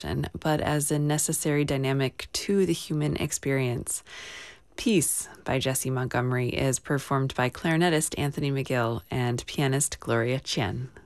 but as a necessary dynamic to the human experience. Peace by Jessie Montgomery is performed by clarinetist Anthony McGill and pianist Gloria Chen.